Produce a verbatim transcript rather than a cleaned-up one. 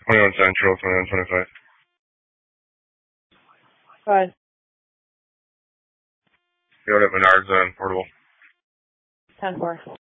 twenty-one Central, twenty-one twenty-five. Go ahead. Go to Menards on Portable. ten four.